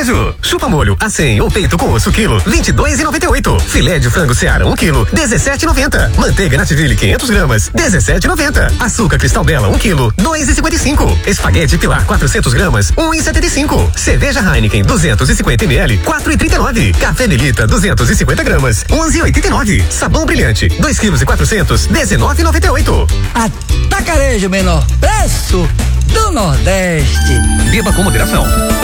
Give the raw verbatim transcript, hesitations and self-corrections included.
varejo. Chupa molho a cem ou peito com osso quilo, vinte e dois e noventa e oito. Filé de frango Seara um quilo, dezessete e noventa. Manteiga Nativille quinhentos gramas, dezessete e noventa. Açúcar Cristal Bela um quilo, dois e cinquenta e cinco. Espaguete Pilar quatrocentos gramas, um e setenta e cinco. Cerveja Heineken duzentos e cinquenta mililitros, quatro e trinta e nove. Café Delita duzentos e cinquenta gramas, onze e oitenta e nove. Sabão Brilhante dois quilos e quatrocentos, dezenove e noventa e oito. Atacarejo menor preço do Nordeste. Beba com moderação.